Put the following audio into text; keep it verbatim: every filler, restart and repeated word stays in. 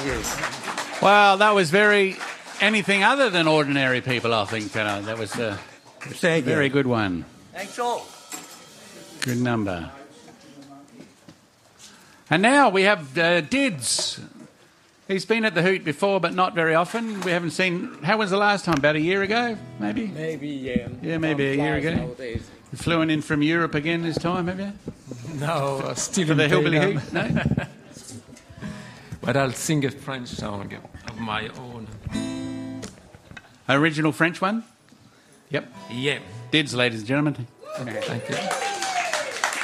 Yes. Well, that was very anything other than ordinary people, I think. You know, that was a Thank very you. good one. Thanks all. Good number. And now we have uh, Dids. He's been at the Hoot before, but not very often. We haven't seen... How was the last time? About a year ago, maybe? Maybe, yeah. Yeah, maybe a year ago. Nowadays. You flew in from Europe again this time, have you? No, uh, still For in the Hillbilly Thailand. Hoot? No? But I'll sing a French song of my own. Original French one? Yep. Yeah. Dids, ladies and gentlemen. Thank you.